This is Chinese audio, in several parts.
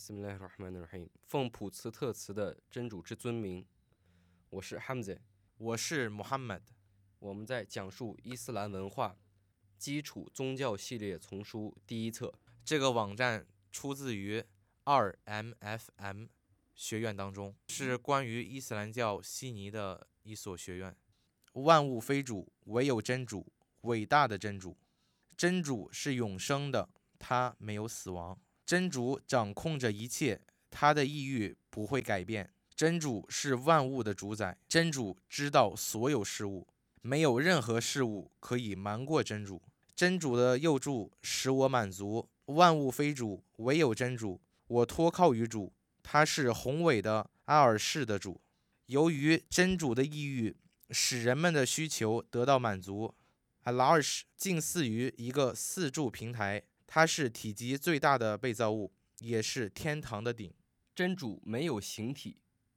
Bismillahirrahmanirrahim。奉普慈特慈的真主之尊名，我是 Hamza， 我是 Muhammad。 我们在讲述伊斯兰文化基础宗教系列丛书第一册。 这个网站出自于 2MFM 学院当中，是关于伊斯兰教悉尼的一所学院。万物非主，唯有真主，伟大的真主。真主是永生的，他没有死亡。真主掌控着一切，他的意欲不会改变。真主是万物的主宰，真主知道所有事物，没有任何事物可以瞒过真主。真主的佑助使我满足，万物非主，唯有真主。我托靠于主，他是宏伟的阿尔士的主。由于真主的意欲，使人们的需求得到满足。Al-Arsh 近似于一个四柱平台，它是体积最大的被造物，也是天堂的顶。 真主没有形体，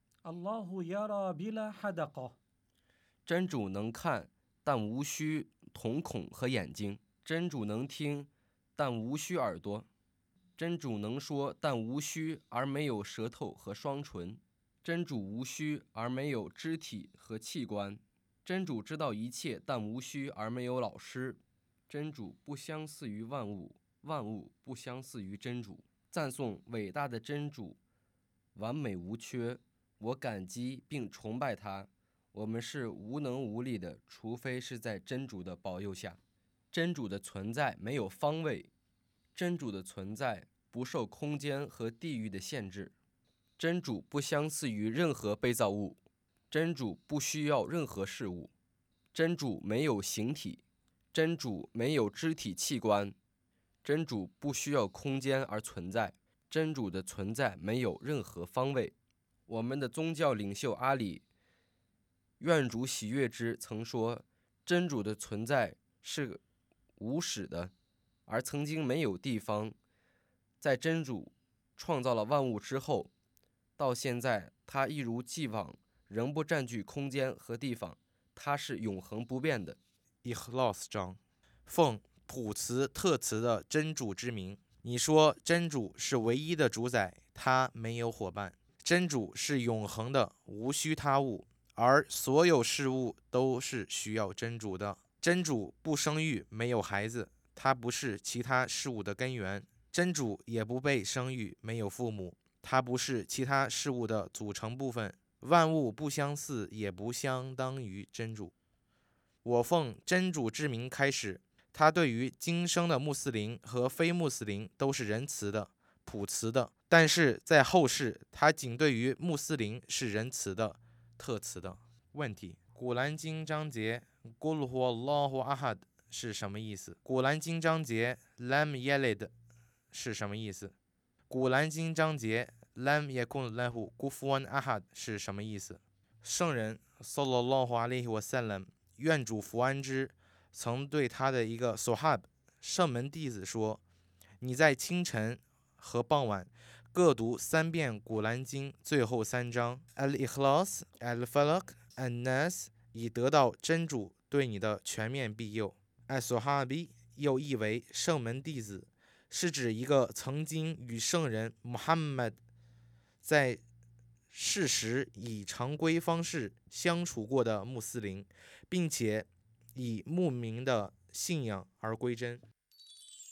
الله يرى بلا حدقة 真主能看，但无需瞳孔和眼睛；真主能听，但无需耳朵；真主能说，但无须而没有舌头和双唇；真主无须而没有肢体和器官；真主知道一切，但无须而没有老师；真主不相似于万物，万物不相似于真主。赞颂伟大的真主，完美无缺，我感激并崇拜他。我们是无能无力的，除非是在真主的保佑下。真主的存在没有方位，真主的存在不受空间和地域的限制。真主不相似于任何被造物，真主不需要任何事物，真主没有形体，真主没有肢体器官，真主不需要空间而存在，真主的存在没有任何方位。我们的宗教领袖阿里，愿主喜悦之，曾说，真主的存在是无始的，而曾经没有地方。在真主创造了万物之后，到现在他一如既往，仍不占据空间和地方，他是永恒不变的。 Ikhlas 章，奉普慈特慈的真主之名，你说真主是唯一的主宰，他没有伙伴。真主是永恒的，无需他物，而所有事物都是需要真主的。真主不生育，没有孩子，他不是其他事物的根源。真主也不被生育，没有父母，他不是其他事物的组成部分。万物不相似，也不相当于真主。我奉真主之名开始，他对于今生的穆斯林和非穆斯林都是仁慈的、普慈的，但是在后世，他仅对于穆斯林是仁慈的、特慈的。问题：古兰经章节 Qul huwallahu ahad 是什么意思？古兰经章节 Lam yalid 是什么意思？古兰经章节 Lam yakun lahu kufuwan ahad 是什么意思？圣人 Sallallahu alaihi wasallam 愿主福安之，曾对他的一个 Sohab 圣门弟子说：“你在清晨和傍晚各读3遍古兰经最后3章 Al-Ikhlas、Al-Falaq、An-Nas， 以得到真主对你的全面庇佑。Al-Sohabi 又译为圣门弟子，是指一个曾经与圣人 Muhammad 在事实以常规方式相处过的穆斯林，并且以牧民的信仰而归真。